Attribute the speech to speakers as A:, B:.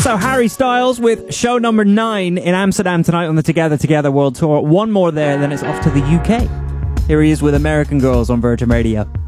A: So Harry Styles with show number 9 in Amsterdam tonight on the Together Together World Tour. One more there, then it's off to the UK. Here he is with American Girls on Virgin Radio.